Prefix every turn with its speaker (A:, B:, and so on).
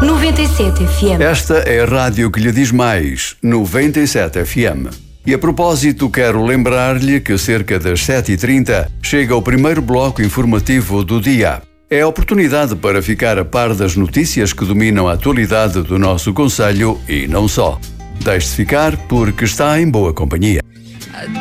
A: 97 FM.
B: Esta é a rádio que lhe diz mais, 97 FM. E a propósito, quero lembrar-lhe que cerca das 7h30 chega o primeiro bloco informativo do dia. É a oportunidade para ficar a par das notícias que dominam a atualidade do nosso concelho e não só. Deixe-se ficar porque está em boa companhia.